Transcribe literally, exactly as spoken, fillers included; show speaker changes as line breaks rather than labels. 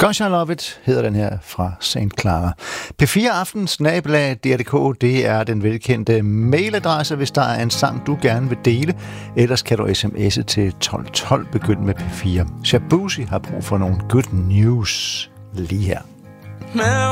Gosh, I Love It hedder den her fra Saint Clara. P fire Aften snabel-a D R punktum d k, det er den velkendte mailadresse, hvis der er en sang, du gerne vil dele. Ellers kan du sms'e til tolv tolv, begynd med P fire. Shabuzi har brug for nogle good news lige her.